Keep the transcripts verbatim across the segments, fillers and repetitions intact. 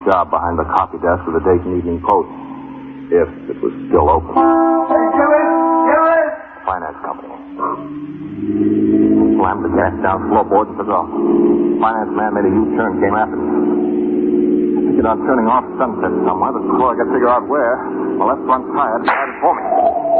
job behind the copy desk of the Dayton Evening Post, if it was still open. Hey, Jimmy! Jimmy! Finance company. Slammed the gas down floorboard and took off. Finance man made a U-turn, came after me. I figured on turning off Sunset somewhere, but before I could figure out where, my left front tire decided for me.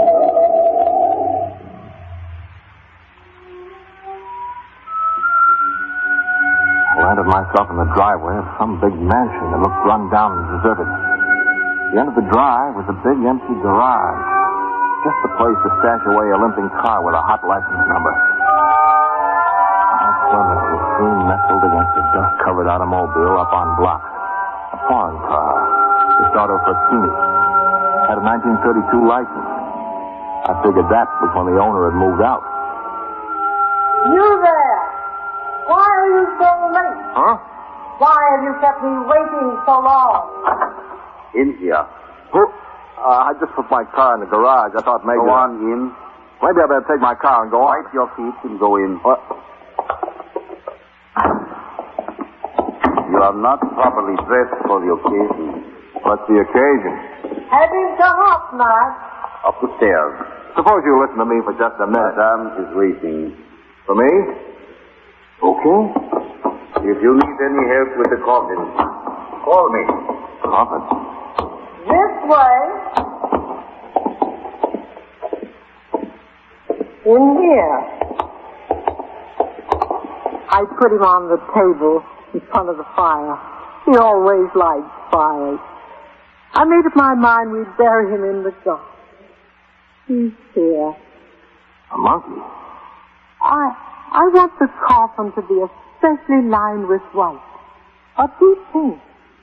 I landed myself in the driveway of some big mansion that looked run down and deserted. At the end of the drive was a big empty garage. Just the place to stash away a limping car with a hot license number. My Plymouth was soon nestled against a dust-covered automobile up on blocks. A foreign car. It's Auto Frattini. Had a nineteen thirty-two license. I figured that was when the owner had moved out. You there! Why are you so late? Huh? Why have you kept me waiting so long? In here. Who? Uh, I just put my car in the garage. I thought maybe... Go on in. Maybe I better take my car and go on. Wipe your feet and go in. What? You are not properly dressed for the occasion. What's the occasion? Have you come up, Matt? Up the stairs. Suppose you listen to me for just a minute. Madame is waiting. For me? Okay. If you need any help with the coffin, call me. Coffin? This way. In here. I put him on the table in front of the fire. He always liked fires. I made up my mind we'd bury him in the garden. He's here. A monkey? I I want the coffin to be especially lined with white. Or deep pink.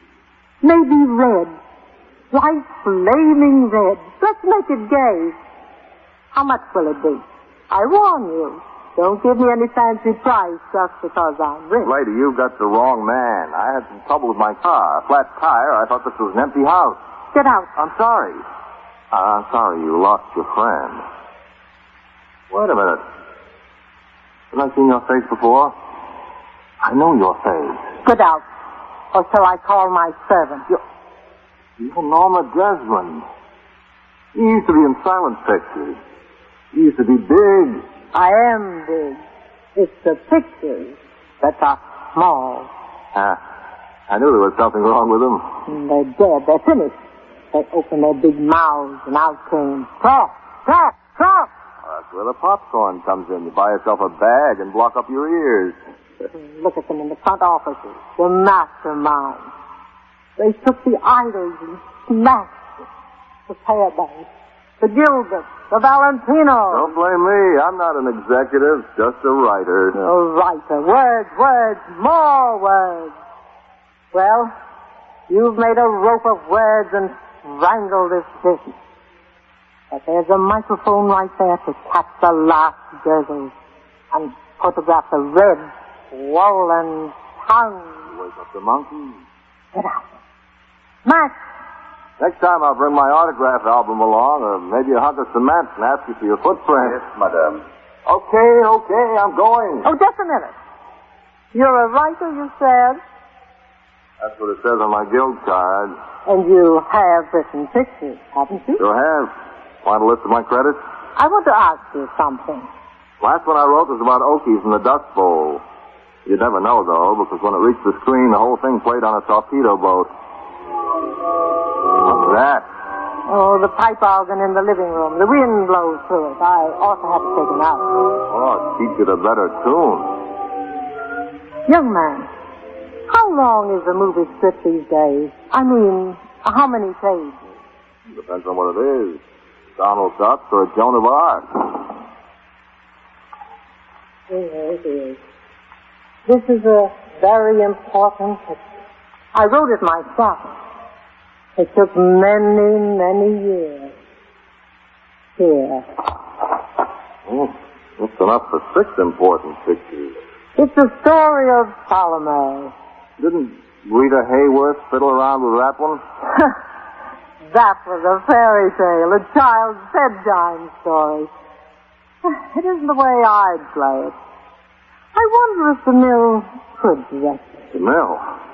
Maybe red. Bright, flaming red. Let's make it gay. How much will it be? I warn you. Don't give me any fancy price just because I'm rich. Lady, you've got the wrong man. I had some trouble with my car. A flat tire. I thought this was an empty house. Get out. I'm sorry. Uh, I'm sorry you lost your friend. Wait a minute. Haven't I seen your face before? I know your face. Get out. Or shall I call my servant? You're, you're Norma Desmond. You used to be in silent pictures. You used to be big. I am big. It's the pictures that are small. Ah, I knew there was something wrong with them. And they're dead. They're finished. They opened their big mouths and out came talk, talk, talk. That's where the popcorn comes in. You buy yourself a bag and block up your ears. Look at them in the front offices. The masterminds. They took the idols and smashed them. The Fairbanks, the Gilberts, the Valentinos. Don't blame me. I'm not an executive, just a writer. A writer. Words, words, more words. Well, you've made a rope of words and strangled this business. But there's a microphone right there to catch the last gurgles and photograph the red, swollen tongue. Wake up the monkey. Get out. Max! Next time I'll bring my autograph album along, or maybe a hunk of cement and ask you for your footprint. Yes, madame. Okay, okay, I'm going. Oh, just a minute. You're a writer, you said? That's what it says on my guild card. And you have written pictures, haven't you? Sure have. Want a list of my credits? I want to ask you something. Last one I wrote was about Okies in the Dust Bowl. You'd never know, though, because when it reached the screen, the whole thing played on a torpedo boat. What's that? Oh, the pipe organ in the living room. The wind blows through it. I ought to have to take it out. Oh, it teach it a better tune. Young man, how long is a movie strip these days? I mean, how many pages? Depends on what it is. Donald Duck or Joan of Arc. Here it is. This is a very important picture. I wrote it myself. It took many, many years. Here. Oh, that's enough for six important pictures. It's the story of Salome. Didn't Rita Hayworth fiddle around with that one? That was a fairy tale, a child's bedtime story. It isn't the way I'd play it. I wonder if the mill could direct it. The mill?